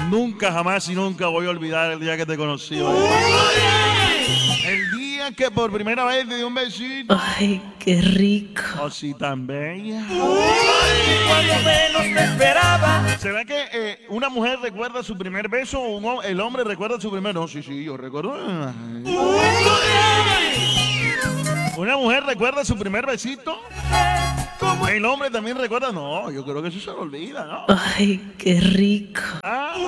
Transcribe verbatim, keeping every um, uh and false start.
Nunca, jamás y nunca voy a olvidar el día que te conocí. ¿Vale? El día que por primera vez te di un besito. Ay, qué rico. Oh, sí, tan bella. Cuando menos me esperaba. ¿Será que eh, una mujer recuerda su primer beso o un hom- el hombre recuerda su primer? No, sí, sí, yo recuerdo. ¿Una mujer recuerda su primer besito? ¿El hombre también recuerda? No, yo creo que eso se lo olvida, ¿no? Ay, qué rico. Ah.